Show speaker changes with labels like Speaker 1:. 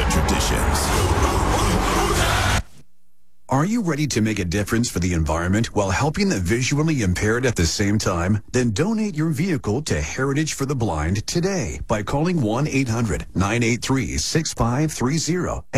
Speaker 1: traditions. Are you ready to make a difference for the environment while helping the visually impaired at the same time? Then donate your vehicle to Heritage for the Blind today by calling 1-800-983-6530.